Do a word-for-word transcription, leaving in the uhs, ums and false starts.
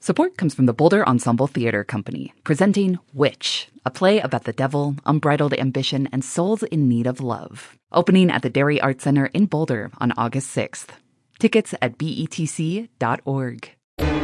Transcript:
Support comes from the Boulder Ensemble Theater Company, presenting Witch, a play about the devil, unbridled ambition, and souls in need of love. Opening at the Dairy Arts Center in Boulder on August sixth. Tickets at B E T C dot org.